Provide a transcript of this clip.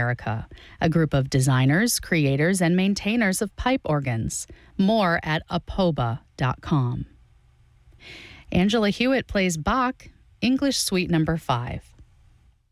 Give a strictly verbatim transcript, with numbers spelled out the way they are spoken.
America, a group of designers, creators, and maintainers of pipe organs. More at apoba dot com. Angela Hewitt plays Bach, English Suite Number five.